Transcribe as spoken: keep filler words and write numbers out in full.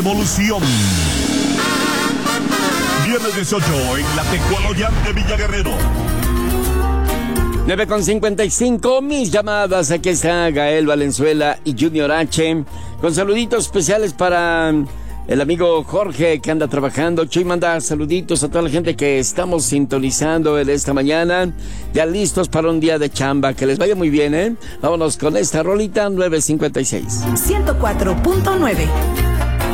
Evolución. Viernes dieciocho en la Tecualoyan de Villa Guerrero. nueve con cincuenta y cinco, mis llamadas. Aquí está Gael Valenzuela y Junior H. Con saluditos especiales para el amigo Jorge que anda trabajando. Chuy manda saluditos a toda la gente que estamos sintonizando en esta mañana. Ya listos para un día de chamba. Que les vaya muy bien, ¿eh? Vámonos con esta rolita nueve cincuenta y seis. ciento cuatro punto nueve.